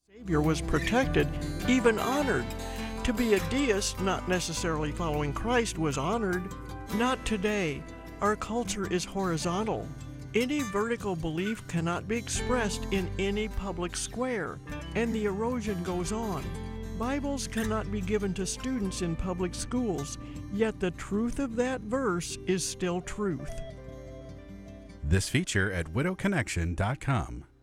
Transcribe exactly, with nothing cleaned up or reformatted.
Savior was protected, even honored. To be a deist, not necessarily following Christ, was honored. Not today. Our culture is horizontal. Any vertical belief cannot be expressed in any public square, and the erosion goes on. Bibles cannot be given to students in public schools, yet the truth of that verse is still truth. This feature at widow connection dot com.